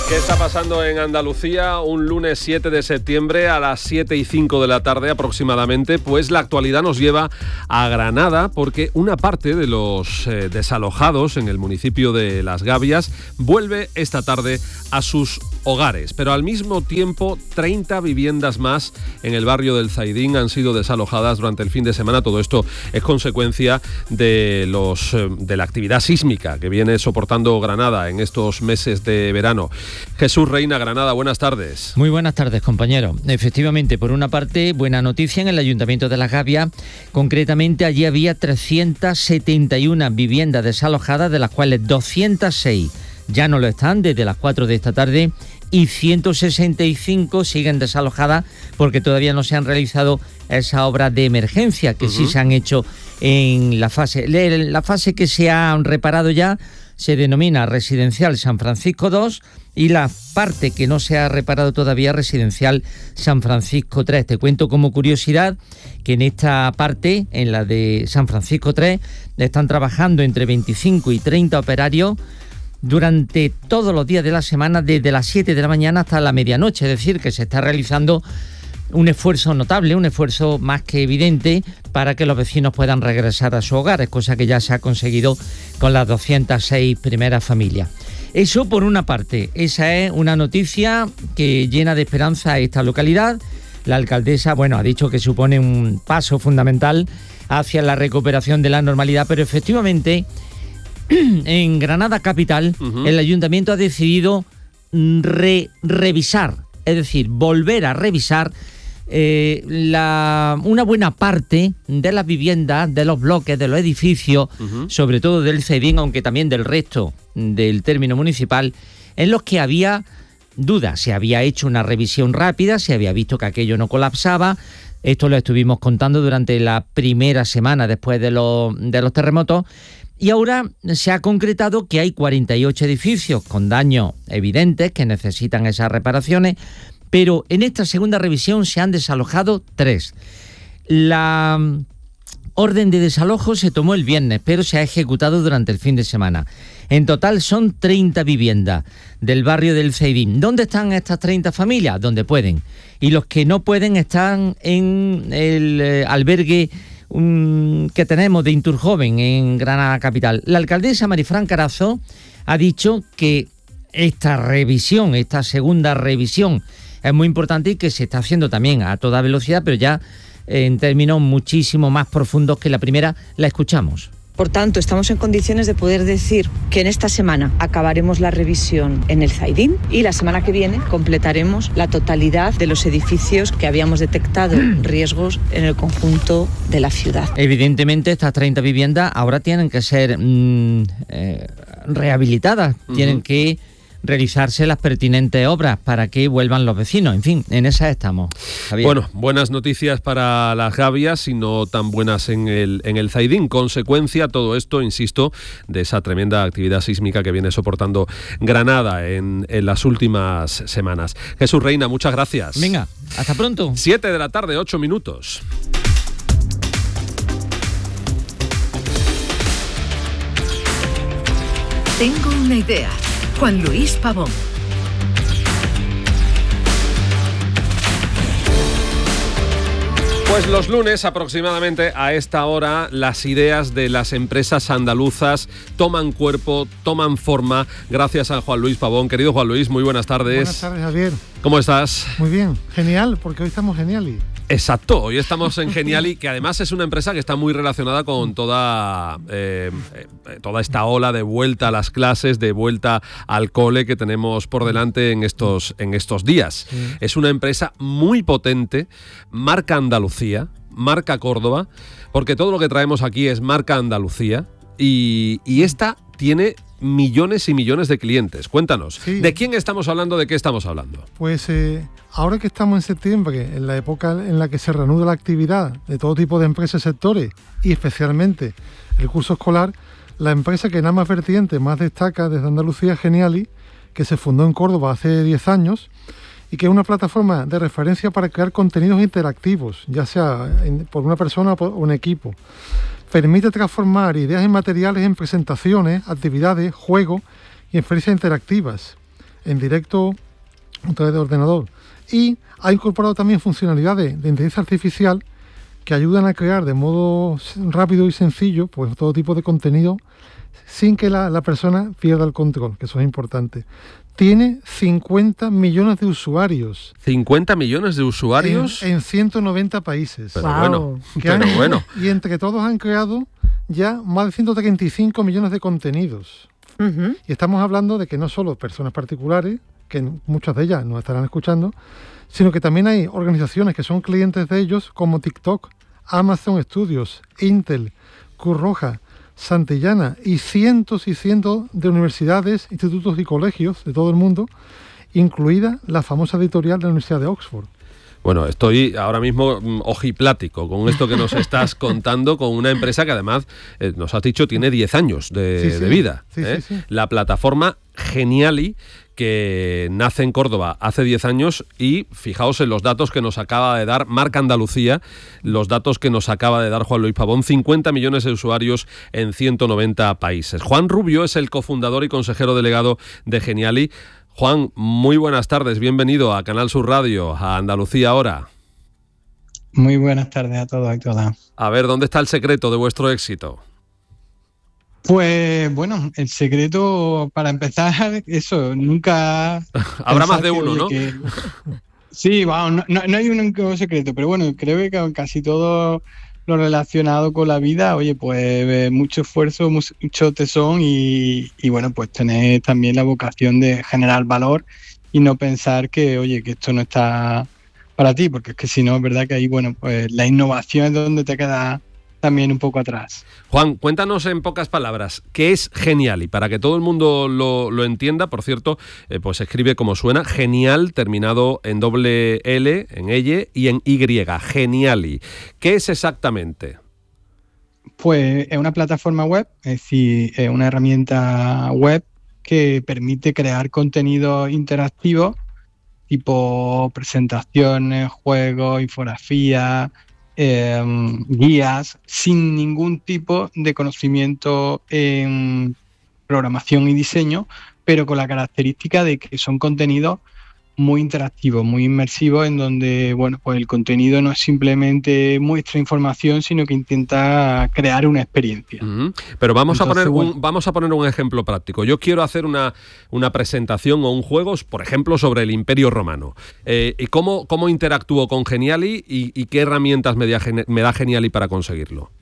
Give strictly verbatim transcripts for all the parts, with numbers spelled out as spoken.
¿Qué está pasando en Andalucía un lunes siete de septiembre a las siete y cinco de la tarde aproximadamente? Pues la actualidad nos lleva a Granada porque una parte de los eh, desalojados en el municipio de Las Gavias vuelve esta tarde a sus hogares. Pero al mismo tiempo, treinta viviendas más en el barrio del Zaidín han sido desalojadas durante el fin de semana. Todo esto es consecuencia de, los, eh, de la actividad sísmica que viene soportando Granada en estos meses de verano. Jesús Reina, Granada, buenas tardes. Muy buenas tardes, compañero. Efectivamente, por una parte, buena noticia en el Ayuntamiento de Las Gavias. Concretamente, allí había trescientas setenta y una viviendas desalojadas, de las cuales doscientas seis ya no lo están desde las cuatro de esta tarde y ciento sesenta y cinco siguen desalojadas porque todavía no se han realizado esas obras de emergencia que uh-huh. sí se han hecho en la fase. La fase que se han reparado ya se denomina Residencial San Francisco dos y la parte que no se ha reparado todavía Residencial San Francisco tres. Te cuento como curiosidad que en esta parte, en la de San Francisco tres, están trabajando entre veinticinco y treinta operarios durante todos los días de la semana, desde las siete de la mañana hasta la medianoche. Es decir, que se está realizando un esfuerzo notable, un esfuerzo más que evidente para que los vecinos puedan regresar a sus hogares, cosa que ya se ha conseguido con las doscientas seis primeras familias. Eso por una parte, esa es una noticia que llena de esperanza a esta localidad. La alcaldesa, bueno, ha dicho que supone un paso fundamental hacia la recuperación de la normalidad, pero efectivamente en Granada capital uh-huh. el ayuntamiento ha decidido re- revisar, es decir, volver a revisar Eh, la, una buena parte de las viviendas, de los bloques, de los edificios, uh-huh. sobre todo del Zaidín, aunque también del resto del término municipal, en los que había dudas. Se había hecho una revisión rápida, se había visto que aquello no colapsaba. Esto lo estuvimos contando durante la primera semana después de los, de los terremotos. Y ahora se ha concretado que hay cuarenta y ocho edificios con daños evidentes que necesitan esas reparaciones, pero en esta segunda revisión se han desalojado tres. La orden de desalojo se tomó el viernes, pero se ha ejecutado durante el fin de semana. En total son treinta viviendas del barrio del Zaidín. ¿Dónde están estas treinta familias? Donde pueden. Y los que no pueden están en el eh, albergue um, que tenemos de Inturjoven en Granada capital. La alcaldesa Marifran Carazo ha dicho que esta revisión, esta segunda revisión, es muy importante y que se está haciendo también a toda velocidad, pero ya en términos muchísimo más profundos que la primera. La escuchamos. Por tanto, estamos en condiciones de poder decir que en esta semana acabaremos la revisión en el Zaidín y la semana que viene completaremos la totalidad de los edificios que habíamos detectado riesgos en el conjunto de la ciudad. Evidentemente, estas treinta viviendas ahora tienen que ser mmm, eh, rehabilitadas, uh-huh. tienen que realizarse las pertinentes obras para que vuelvan los vecinos. En fin, en esa estamos, Javier. Bueno, buenas noticias para Las Gavias y no tan buenas en el, en el Zaidín. Consecuencia, todo esto, insisto, de esa tremenda actividad sísmica que viene soportando Granada en, en las últimas semanas. Jesús Reina, muchas gracias. Venga, hasta pronto. Siete de la tarde, ocho minutos. Tengo una idea. Juan Luis Pavón. Pues los lunes aproximadamente a esta hora las ideas de las empresas andaluzas toman cuerpo, toman forma, gracias a Juan Luis Pavón. Querido Juan Luis, muy buenas tardes. Buenas tardes, Javier. ¿Cómo estás? Muy bien, genial, porque hoy estamos geniali. Exacto, hoy estamos en Geniali, que además es una empresa que está muy relacionada con toda, eh, toda esta ola de vuelta a las clases, de vuelta al cole que tenemos por delante en estos, en estos días. Sí. Es una empresa muy potente, marca Andalucía, marca Córdoba, porque todo lo que traemos aquí es marca Andalucía y, y esta tiene millones y millones de clientes. Cuéntanos, sí. ¿De quién estamos hablando? ¿De qué estamos hablando? Pues eh, ahora que estamos en septiembre, en la época en la que se reanuda la actividad de todo tipo de empresas y sectores, y especialmente el curso escolar, la empresa que en ambas vertientes más destaca desde Andalucía es Geniali, que se fundó en Córdoba hace diez años y que es una plataforma de referencia para crear contenidos interactivos, ya sea en, por una persona o por un equipo. Permite transformar ideas y materiales en presentaciones, actividades, juegos y experiencias interactivas. en directo a través de ordenador. Y ha incorporado también funcionalidades de inteligencia artificial que ayudan a crear de modo rápido y sencillo pues todo tipo de contenido sin que la, la persona pierda el control, que eso es importante. Tiene cincuenta millones de usuarios. ¿cincuenta millones de usuarios? En, en ciento noventa países. Pero wow. bueno, que pero han, bueno. Y entre todos han creado ya más de ciento treinta y cinco millones de contenidos. Uh-huh. Y estamos hablando de que no solo personas particulares, que muchas de ellas nos estarán escuchando, sino que también hay organizaciones que son clientes de ellos, como TikTok, Amazon Studios, Intel, Cruz Roja, Santillana y cientos y cientos de universidades, institutos y colegios de todo el mundo, incluida la famosa editorial de la Universidad de Oxford. Bueno, estoy ahora mismo mm, ojiplático con esto que nos estás contando, con una empresa que además, eh, nos has dicho, tiene diez años de, sí, sí. de vida. Sí, ¿eh? sí, sí. La plataforma Geniali, que nace en Córdoba hace diez años y fijaos en los datos que nos acaba de dar Marca Andalucía, los datos que nos acaba de dar Juan Luis Pavón, cincuenta millones de usuarios en ciento noventa países. Juan Rubio es el cofundador y consejero delegado de Geniali. Juan, muy buenas tardes, bienvenido a Canal Sur Radio, a Andalucía Ahora. Muy buenas tardes a todos y todas. A ver, ¿dónde está el secreto de vuestro éxito? Pues bueno, el secreto para empezar, eso, nunca... Habrá más de uno, que, ¿no? Que... Sí, bueno, no, no hay un único secreto, pero bueno, creo que casi todo lo relacionado con la vida, oye, pues mucho esfuerzo, mucho tesón y, y bueno, pues tener también la vocación de generar valor y no pensar que, oye, que esto no está para ti, porque es que si no, es verdad que ahí, bueno, pues la innovación es donde te queda también un poco atrás. Juan, cuéntanos en pocas palabras, ¿qué es Geniali? Para que todo el mundo lo, lo entienda, por cierto, eh, pues escribe como suena, Genial, terminado en doble L, en elle y en Y, Geniali. ¿Qué es exactamente? Pues es una plataforma web, es decir, es una herramienta web que permite crear contenido interactivo, tipo presentaciones, juegos, infografías, Eh, guías, sin ningún tipo de conocimiento en programación y diseño, pero con la característica de que son contenidos muy interactivos, muy inmersivos, en donde, bueno, pues el contenido no es simplemente muestra información, sino que intenta crear una experiencia. Uh-huh. Pero vamos Entonces, a poner bueno. un, vamos a poner un ejemplo práctico. Yo quiero hacer una, una presentación o un juego, por ejemplo, sobre el Imperio Romano. Eh, ¿y cómo, cómo interactúo con Geniali y, y qué herramientas me da, me da Geniali para conseguirlo?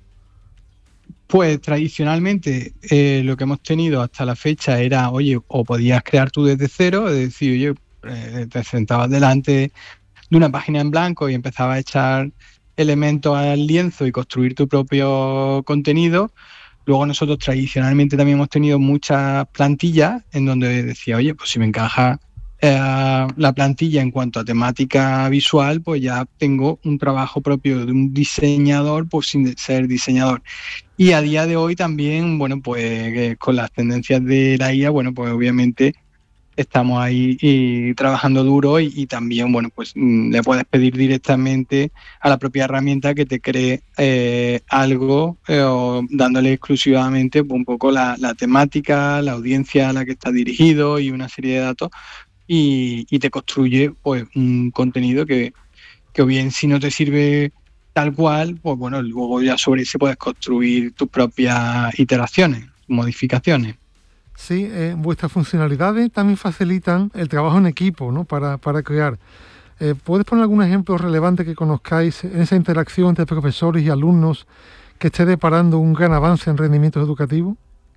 Pues tradicionalmente eh, lo que hemos tenido hasta la fecha era, oye, o podías crear tú desde cero, es decir, oye, eh, te sentabas delante de una página en blanco y empezabas a echar elementos al lienzo y construir tu propio contenido. Luego nosotros tradicionalmente también hemos tenido muchas plantillas en donde decía, oye, pues si me encaja eh, la plantilla en cuanto a temática visual, pues ya tengo un trabajo propio de un diseñador, pues sin ser diseñador. Y a día de hoy también, bueno, pues eh, con las tendencias de la I A, bueno, pues obviamente estamos ahí y trabajando duro y, y también, bueno, pues mmm, le puedes pedir directamente a la propia herramienta que te cree eh, algo eh, o dándole exclusivamente pues, un poco la, la temática, la audiencia a la que está dirigido y una serie de datos y, y te construye pues un contenido que, que o bien si no te sirve tal cual, pues bueno, luego ya sobre ese puedes construir tus propias iteraciones, modificaciones. Sí, eh, vuestras funcionalidades también facilitan el trabajo en equipo, ¿no? Para, para crear. Eh, ¿Puedes poner algún ejemplo relevante que conozcáis en esa interacción entre profesores y alumnos que esté deparando un gran avance en rendimientos educativos?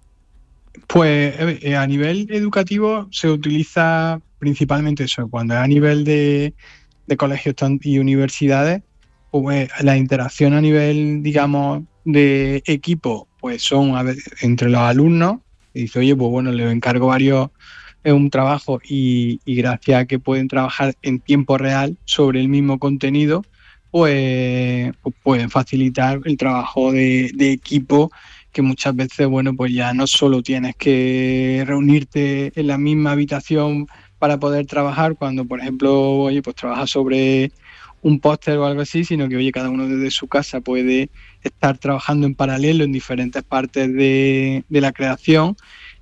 Pues eh, a nivel educativo se utiliza principalmente eso. Cuando es a nivel de, de colegios y universidades, pues la interacción a nivel, digamos, de equipo, pues son a ver, entre los alumnos. Y dice, oye, pues bueno, les encargo varios, es un trabajo y, y gracias a que pueden trabajar en tiempo real sobre el mismo contenido, pues, pues pueden facilitar el trabajo de, de equipo, que muchas veces, bueno, pues ya no solo tienes que reunirte en la misma habitación para poder trabajar cuando, por ejemplo, oye, pues trabajas sobre un póster o algo así, sino que, oye, cada uno desde su casa puede estar trabajando en paralelo en diferentes partes de, de la creación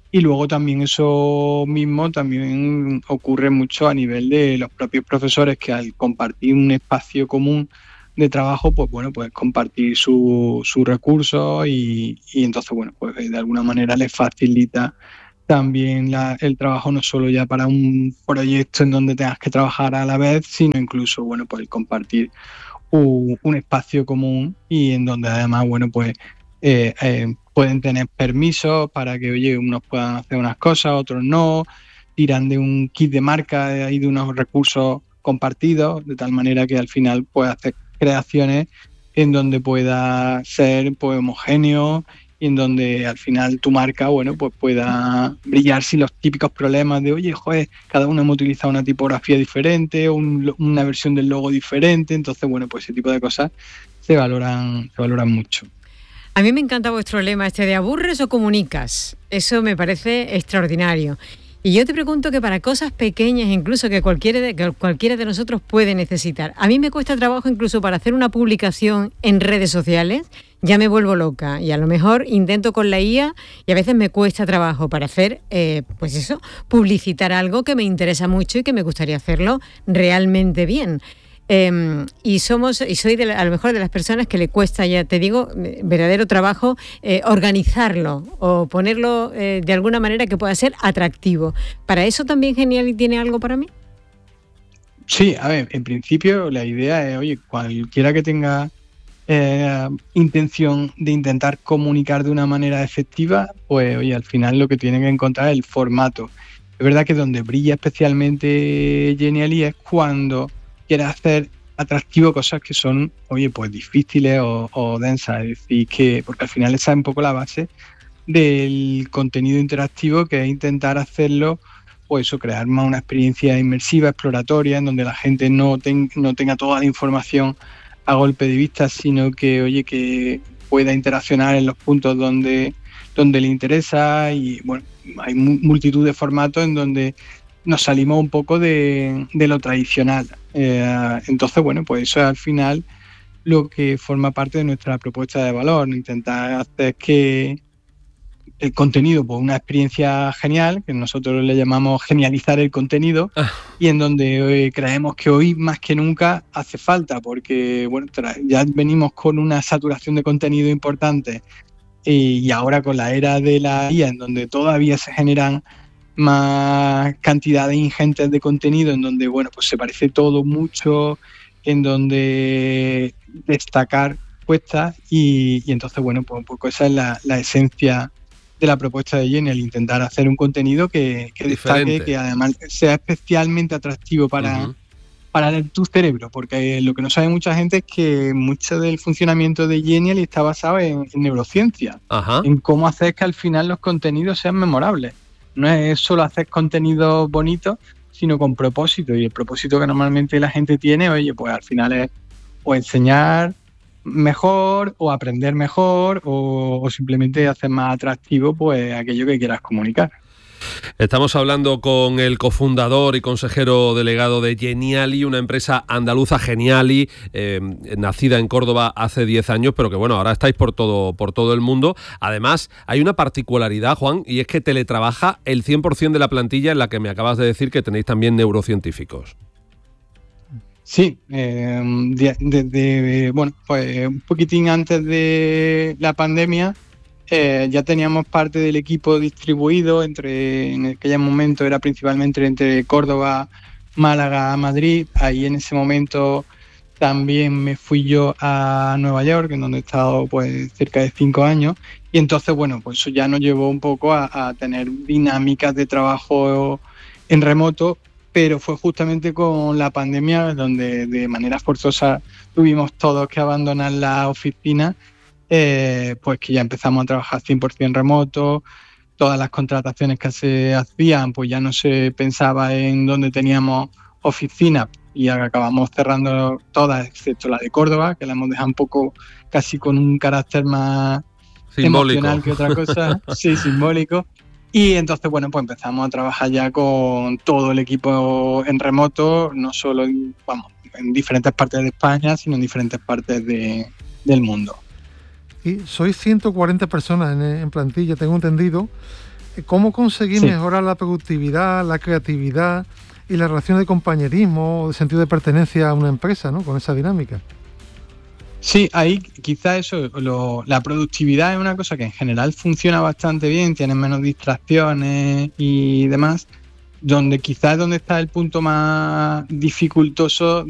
Y luego también eso mismo también ocurre mucho a nivel de los propios profesores, que al compartir un espacio común de trabajo, pues bueno, pues compartir sus su recursos y, y entonces, bueno, pues de alguna manera les facilita también la, el trabajo, no solo ya para un proyecto en donde tengas que trabajar a la vez, sino incluso, bueno, pues el compartir un, un espacio común y en donde además, bueno, pues eh, eh, pueden tener permisos para que, oye, unos puedan hacer unas cosas, otros no, tiran de un kit de marca y de unos recursos compartidos, de tal manera que al final puedes hacer creaciones en donde pueda ser pues homogéneo y en donde al final tu marca, bueno, pues pueda brillar sin los típicos problemas de, oye, joder, cada uno hemos utilizado una tipografía diferente o un, una versión del logo diferente. Entonces, bueno, pues ese tipo de cosas se valoran, se valoran mucho. A mí me encanta vuestro lema este de aburres o comunicas. Eso me parece extraordinario. Y yo te pregunto que para cosas pequeñas, incluso que cualquiera de, que cualquiera de nosotros puede necesitar. A mí me cuesta trabajo incluso para hacer una publicación en redes sociales, ya me vuelvo loca. Y a lo mejor intento con la I A y a veces me cuesta trabajo para hacer, eh, pues eso, publicitar algo que me interesa mucho y que me gustaría hacerlo realmente bien. Eh, y somos y soy de la, a lo mejor de las personas que le cuesta, ya te digo, verdadero trabajo eh, organizarlo o ponerlo eh, de alguna manera que pueda ser atractivo. ¿Para eso también Geniali tiene algo para mí? Sí, a ver, en principio la idea es, oye, cualquiera que tenga eh, intención de intentar comunicar de una manera efectiva, pues oye, al final lo que tiene que encontrar es el formato. Es verdad que donde brilla especialmente Geniali es cuando quiere hacer atractivo cosas que son, oye, pues difíciles o, o densas. Es decir, que, porque al final esa es un poco la base del contenido interactivo, que es intentar hacerlo, pues eso, crear más una experiencia inmersiva, exploratoria, en donde la gente no, ten, no tenga toda la información a golpe de vista, sino que, oye, que pueda interaccionar en los puntos donde, donde le interesa. Y bueno, hay multitud de formatos en donde nos salimos un poco de, de lo tradicional. Eh, entonces, bueno, pues eso es al final lo que forma parte de nuestra propuesta de valor, intentar hacer que el contenido, pues una experiencia genial, que nosotros le llamamos genializar el contenido, ah. y en donde eh, creemos que hoy más que nunca hace falta, porque bueno, ya venimos con una saturación de contenido importante y, y ahora con la era de la I A, en donde todavía se generan más cantidades ingentes de contenido, en donde bueno, pues se parece todo mucho, en donde destacar cuesta, y, y entonces bueno, pues un poco esa es la, la esencia de la propuesta de Geniali, intentar hacer un contenido que, que destaque, que además sea especialmente atractivo para, uh-huh. para tu cerebro, porque lo que no sabe mucha gente es que mucho del funcionamiento de Geniali está basado en, en neurociencia, uh-huh. en cómo hacer que al final los contenidos sean memorables. No es solo hacer contenido bonito, sino con propósito. Y el propósito que normalmente la gente tiene, oye, pues al final es o enseñar mejor, o aprender mejor, o, o simplemente hacer más atractivo pues aquello que quieras comunicar. Estamos hablando con el cofundador y consejero delegado de Geniali, una empresa andaluza, Geniali, eh, nacida en Córdoba hace diez años, pero que bueno, ahora estáis por todo, por todo el mundo. Además, hay una particularidad, Juan, y es que teletrabaja el cien por ciento de la plantilla, en la que me acabas de decir que tenéis también neurocientíficos. Sí, eh, de, de, de, bueno, pues un poquitín antes de la pandemia, Eh, ya teníamos parte del equipo distribuido entre, en aquel momento era principalmente entre Córdoba, Málaga, Madrid. Ahí en ese momento también me fui yo a Nueva York, en donde he estado pues cerca de cinco años. Y entonces, bueno, pues eso ya nos llevó un poco a, a tener dinámicas de trabajo en remoto, pero fue justamente con la pandemia donde de manera forzosa tuvimos todos que abandonar la oficina. Eh, pues que ya empezamos a trabajar cien por ciento remoto, todas las contrataciones que se hacían, pues ya no se pensaba en dónde teníamos oficina, y acabamos cerrando todas, excepto la de Córdoba, que la hemos dejado un poco casi con un carácter más simbólico, emocional que otra cosa, sí, simbólico. Y entonces, bueno, pues empezamos a trabajar ya con todo el equipo en remoto, no solo en, vamos, en diferentes partes de España, sino en diferentes partes de, del mundo. Y sois ciento cuarenta personas en, en plantilla, tengo entendido. ¿Cómo conseguir Sí. mejorar la productividad, la creatividad y la relación de compañerismo o de sentido de pertenencia a una empresa, ¿no? Con esa dinámica. Sí, ahí quizá eso, lo- la productividad es una cosa que en general funciona bastante bien, tienes menos distracciones y demás, donde quizás es donde está el punto más dificultoso